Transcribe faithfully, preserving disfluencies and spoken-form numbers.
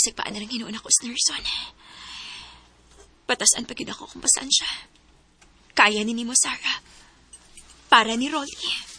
bisag paan na lang hinuon ako sa Nerson. Batasan pa gyud ako kung pasaan siya. Kaya ni nimo, Sarah. Para ni Rolly.